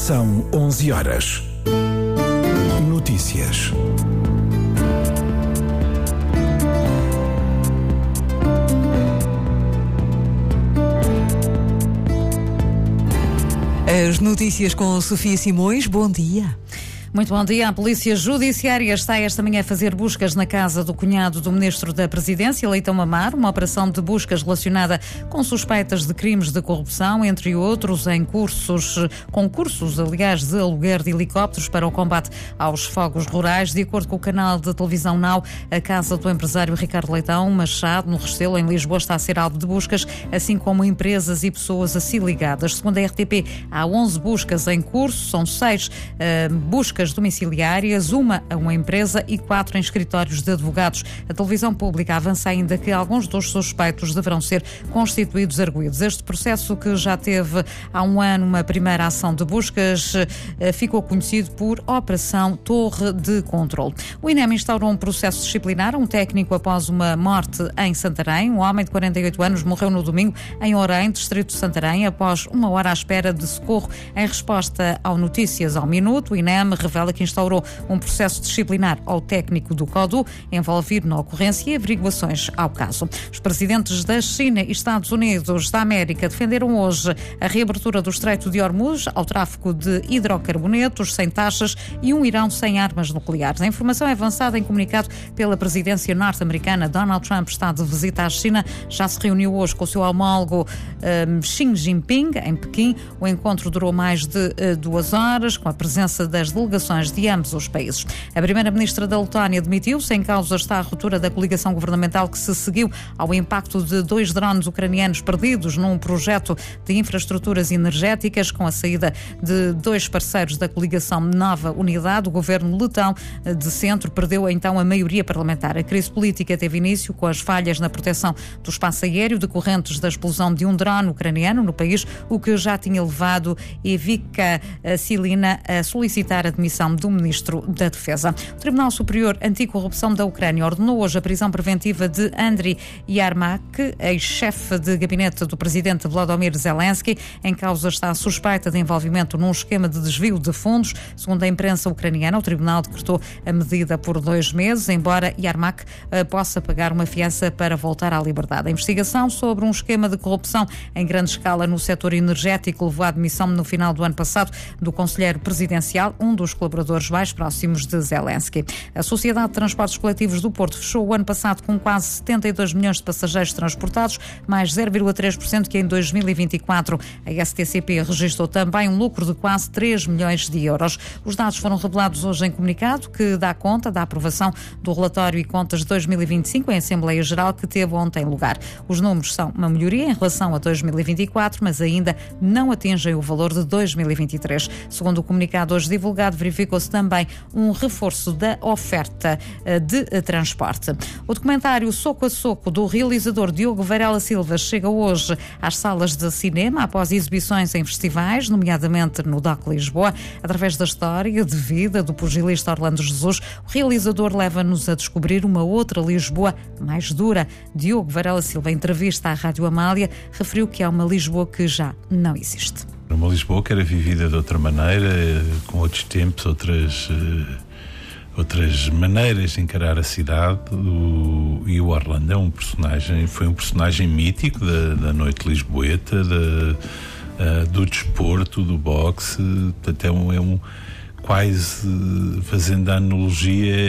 São 11 horas. Notícias. As notícias com Sofia Simões. Bom dia. Muito bom dia. A Polícia Judiciária está esta manhã a fazer buscas na casa do cunhado do Ministro da Presidência, Leitão Amar, uma operação de buscas relacionada com suspeitas de crimes de corrupção, entre outros, em concursos, aliás, de aluguer de helicópteros para o combate aos fogos rurais. De acordo com o canal de televisão Now, a casa do empresário Ricardo Leitão Machado, no Restelo, em Lisboa, está a ser alvo de buscas, assim como empresas e pessoas assim ligadas. Segundo a RTP, há 11 buscas em curso, são 6 buscas domiciliárias, uma a uma empresa e 4 em escritórios de advogados. A televisão pública avança ainda que alguns dos suspeitos deverão ser constituídos arguidos. Este processo, que já teve há um ano uma primeira ação de buscas, ficou conhecido por Operação Torre de Controle. O INEM instaurou um processo disciplinar a um técnico após uma morte em Santarém. Um homem de 48 anos morreu no domingo em Orém, distrito de Santarém, após uma hora à espera de socorro. Em resposta ao Notícias ao Minuto, o INEM revela que instaurou um processo disciplinar ao técnico do CODU envolvido na ocorrência e averiguações ao caso. Os presidentes da China e Estados Unidos da América defenderam hoje a reabertura do Estreito de Hormuz ao tráfico de hidrocarbonetos sem taxas e um Irão sem armas nucleares. A informação é avançada em comunicado pela presidência norte-americana. Donald Trump está de visita à China. Já se reuniu hoje com o seu homólogo Xi Jinping em Pequim. O encontro durou mais de 2 horas, com a presença das delegações de ambos os países. A primeira-ministra da Letónia demitiu-se. Em causa está a ruptura da coligação governamental que se seguiu ao impacto de 2 drones ucranianos perdidos num projeto de infraestruturas energéticas. Com a saída de 2 parceiros da coligação Nova Unidade, o governo letão de centro perdeu então a maioria parlamentar. A crise política teve início com as falhas na proteção do espaço aéreo decorrentes da explosão de um drone ucraniano no país, o que já tinha levado Ivica Silina a solicitar a demissão do Ministro da Defesa. O Tribunal Superior Anticorrupção da Ucrânia ordenou hoje a prisão preventiva de Andriy Yermak, ex-chefe de gabinete do presidente Volodymyr Zelensky. Em causa está a suspeita de envolvimento num esquema de desvio de fundos. Segundo a imprensa ucraniana, o tribunal decretou a medida por 2 meses, embora Yermak possa pagar uma fiança para voltar à liberdade. A investigação sobre um esquema de corrupção em grande escala no setor energético levou à admissão no final do ano passado do conselheiro presidencial, um dos colaboradores mais próximos de Zelensky. A Sociedade de Transportes Coletivos do Porto fechou o ano passado com quase 72 milhões de passageiros transportados, mais 0,3% que em 2024. A STCP registrou também um lucro de quase 3 milhões de euros. Os dados foram revelados hoje em comunicado que dá conta da aprovação do relatório e contas de 2025 em Assembleia Geral, que teve ontem lugar. Os números são uma melhoria em relação a 2024, mas ainda não atingem o valor de 2023. Segundo o comunicado hoje divulgado, verificou-se também um reforço da oferta de transporte. O documentário Soco a Soco, do realizador Diogo Varela Silva, chega hoje às salas de cinema após exibições em festivais, nomeadamente no DOC Lisboa. Através da história de vida do pugilista Orlando Jesus, o realizador leva-nos a descobrir uma outra Lisboa mais dura. Diogo Varela Silva, em entrevista à Rádio Amália, referiu que é uma Lisboa que já não existe. Uma Lisboa que era vivida de outra maneira, com outros tempos, outras maneiras de encarar a cidade. E o Orlando foi um personagem mítico da noite lisboeta, do desporto, do boxe. Portanto, quase fazendo a analogia,